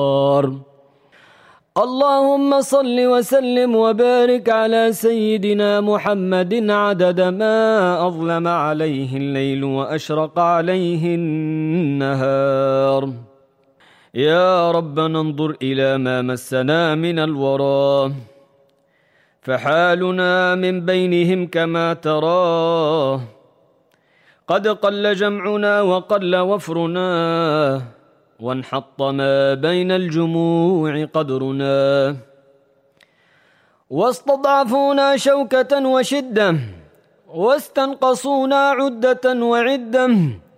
اللهم صل وسلم وبارك على سيدنا محمد عدد ما أظلم عليه الليل وأشرق عليه النهار. يا ربنا انظر إلى ما مسنا من الورى، فحالنا من بينهم كما تراه. قد قل جمعنا وقل وفرنا، وانحط ما بين الجموع قدرنا. واستضعفونا شوكة وشدة، واستنقصونا عدة وعدة،